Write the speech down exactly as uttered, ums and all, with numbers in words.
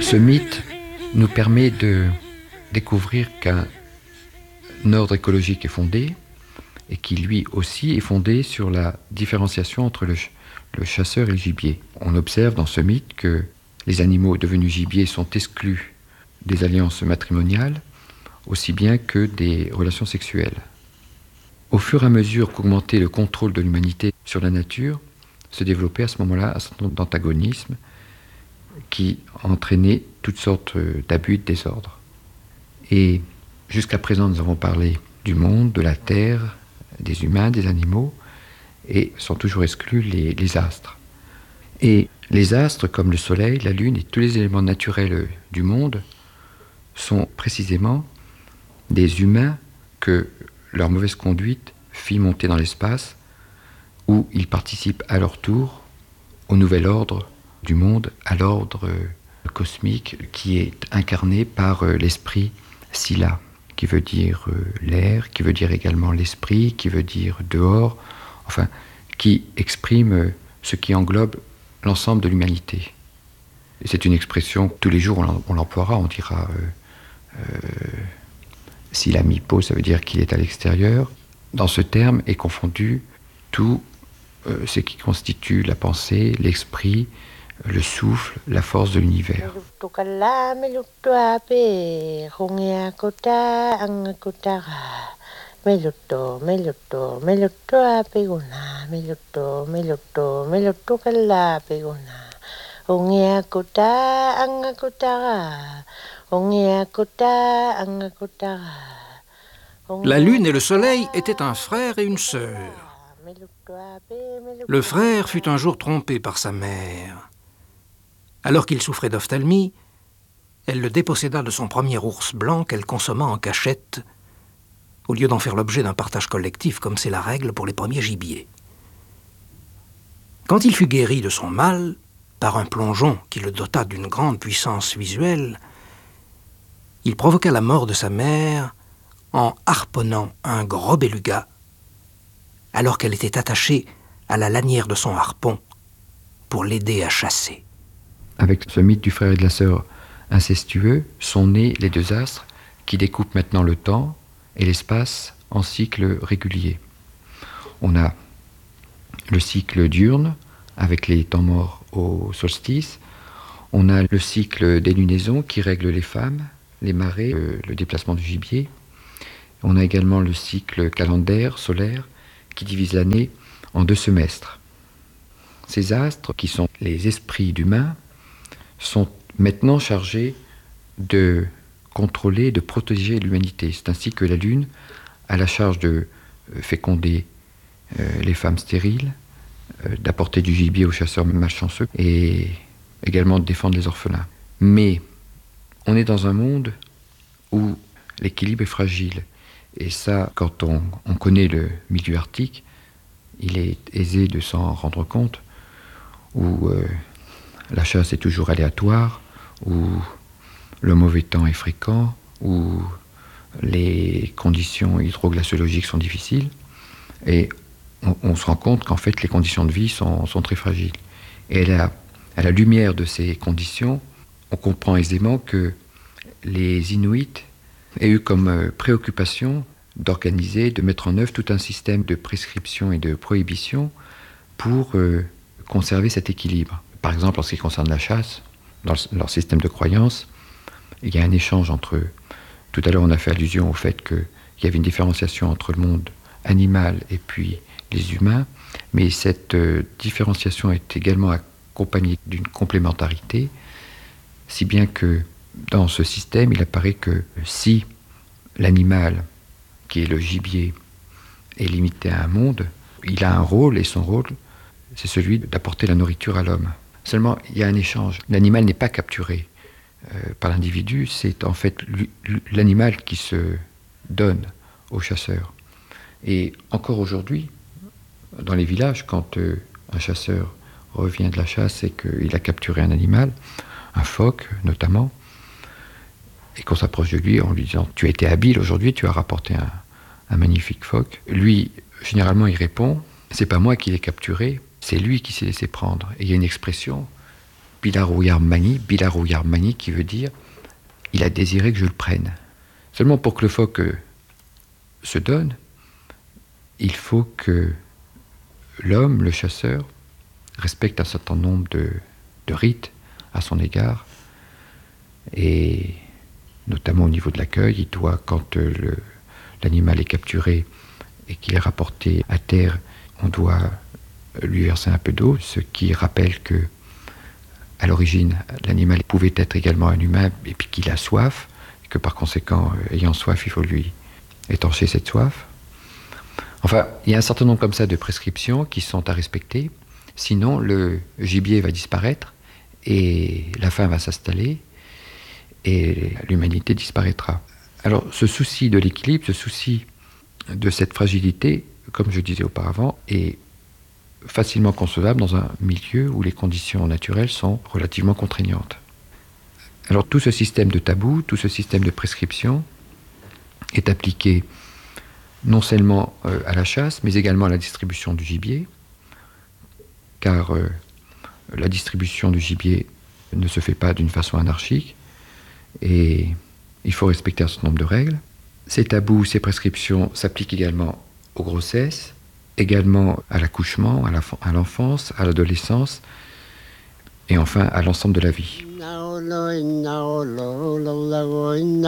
Ce mythe nous permet de découvrir qu'un ordre écologique est fondé et qui lui aussi est fondé sur la différenciation entre le, ch- le chasseur et le gibier. On observe dans ce mythe que les animaux devenus gibier sont exclus des alliances matrimoniales aussi bien que des relations sexuelles. Au fur et à mesure qu'augmentait le contrôle de l'humanité sur la nature, se développait à ce moment-là un certain nombre d'antagonismes qui entraînaient toutes sortes d'abus et de désordres. Et jusqu'à présent, nous avons parlé du monde, de la terre, des humains, des animaux, et sont toujours exclus les, les astres. Et les astres, comme le soleil, la lune et tous les éléments naturels du monde, sont précisément des humains que leur mauvaise conduite fit monter dans l'espace, où ils participent à leur tour au nouvel ordre du monde, à l'ordre cosmique qui est incarné par l'esprit Sila, qui veut dire l'air, qui veut dire également l'esprit, qui veut dire dehors, enfin, qui exprime ce qui englobe l'ensemble de l'humanité. Et c'est une expression, tous les jours on l'emploiera, on dira euh, euh, Sila Mipo, ça veut dire qu'il est à l'extérieur. Dans ce terme est confondu tout euh, ce qui constitue la pensée, l'esprit, le souffle, la force de l'univers. La lune et le soleil étaient un frère et une sœur. Le frère fut un jour trompé par sa mère. Alors qu'il souffrait d'ophtalmie, elle le déposséda de son premier ours blanc qu'elle consomma en cachette, au lieu d'en faire l'objet d'un partage collectif comme c'est la règle pour les premiers gibiers. Quand il fut guéri de son mal, par un plongeon qui le dota d'une grande puissance visuelle, il provoqua la mort de sa mère en harponnant un gros beluga, alors qu'elle était attachée à la lanière de son harpon pour l'aider à chasser. Avec ce mythe du frère et de la sœur incestueux sont nés les deux astres qui découpent maintenant le temps et l'espace en cycles réguliers. On a le cycle diurne avec les temps morts au solstice. On a le cycle des lunaisons qui règle les femmes, les marées, le, le déplacement du gibier. On a également le cycle calendaire solaire qui divise l'année en deux semestres. Ces astres, qui sont les esprits d'humains, sont maintenant chargés de contrôler, de protéger l'humanité. C'est ainsi que la Lune a la charge de féconder euh, les femmes stériles, euh, d'apporter du gibier aux chasseurs malchanceux et également de défendre les orphelins. Mais on est dans un monde où l'équilibre est fragile. Et ça, quand on, on connaît le milieu arctique, il est aisé de s'en rendre compte, où euh, la chasse est toujours aléatoire, où le mauvais temps est fréquent, où les conditions hydroglaciologiques sont difficiles, et on, on se rend compte qu'en fait les conditions de vie sont, sont très fragiles. Et à la, à la lumière de ces conditions, on comprend aisément que les Inuits aient eu comme préoccupation d'organiser, de mettre en œuvre tout un système de prescription et de prohibition pour euh, conserver cet équilibre. Par exemple, en ce qui concerne la chasse, dans leur système de croyance, il y a un échange entre... Tout à l'heure, on a fait allusion au fait qu'il y avait une différenciation entre le monde animal et puis les humains, mais cette euh, différenciation est également accompagnée d'une complémentarité, si bien que dans ce système, il apparaît que si l'animal, qui est le gibier, est limité à un monde, il a un rôle, et son rôle, c'est celui d'apporter la nourriture à l'homme. Seulement, il y a un échange. L'animal n'est pas capturé euh, par l'individu, c'est en fait l'animal qui se donne au chasseur. Et encore aujourd'hui, dans les villages, quand euh, un chasseur revient de la chasse et qu'il a capturé un animal, un phoque notamment, et qu'on s'approche de lui en lui disant « Tu as été habile aujourd'hui, tu as rapporté un, un magnifique phoque », lui, généralement, il répond « C'est pas moi qui l'ai capturé, c'est lui qui s'est laissé prendre. » Et il y a une expression bilaroyarmani, bilaroyarmani qui veut dire il a désiré que je le prenne. Seulement pour que le phoque se donne, il faut que l'homme, le chasseur, respecte un certain nombre de, de rites à son égard, et notamment au niveau de l'accueil, il doit, quand le, l'animal est capturé et qu'il est rapporté à terre, on doit lui verser un peu d'eau, ce qui rappelle que à l'origine, l'animal pouvait être également un humain et puis qu'il a soif, et que par conséquent, ayant soif, il faut lui étancher cette soif. Enfin, il y a un certain nombre comme ça de prescriptions qui sont à respecter, sinon le gibier va disparaître et la faim va s'installer et l'humanité disparaîtra. Alors ce souci de l'équilibre, ce souci de cette fragilité, comme je disais auparavant, est facilement concevable dans un milieu où les conditions naturelles sont relativement contraignantes. Alors tout ce système de tabous, tout ce système de prescription est appliqué non seulement euh, à la chasse, mais également à la distribution du gibier, car euh, la distribution du gibier ne se fait pas d'une façon anarchique, et il faut respecter un certain nombre de règles. Ces tabous, ces prescriptions s'appliquent également aux grossesses, également à l'accouchement, à l'enfance, à l'adolescence, et enfin à l'ensemble de la vie.